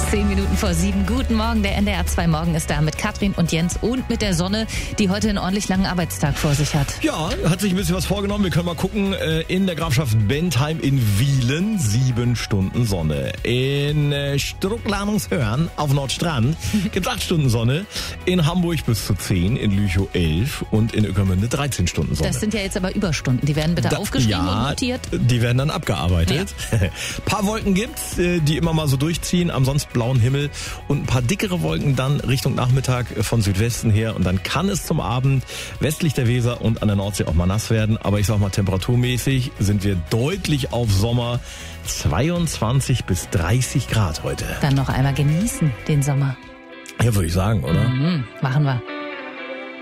6:10. Guten Morgen, der NDR 2 Morgen ist da mit Katrin und Jens und mit der Sonne, die heute einen ordentlich langen Arbeitstag vor sich hat. Ja, hat sich ein bisschen was vorgenommen. Wir können mal gucken. In der Grafschaft Bentheim in Wielen 7 Stunden Sonne. In Struck-Lanungshörn auf Nordstrand gibt 8 Stunden Sonne. In Hamburg bis zu 10, in Lüchow 11 und in Ueckermünde 13 Stunden Sonne. Das sind ja jetzt aber Überstunden. Die werden bitte aufgeschrieben und notiert. Die werden dann abgearbeitet. Ja. Paar Wolken gibt's, die immer mal so durchziehen. Ansonsten blauen Himmel und ein paar dickere Wolken dann Richtung Nachmittag von Südwesten her. Und dann kann es zum Abend westlich der Weser und an der Nordsee auch mal nass werden. Aber ich sag mal, temperaturmäßig sind wir deutlich auf Sommer. 22 bis 30 Grad heute. Dann noch einmal genießen den Sommer. Ja, würde ich sagen, oder? Machen wir.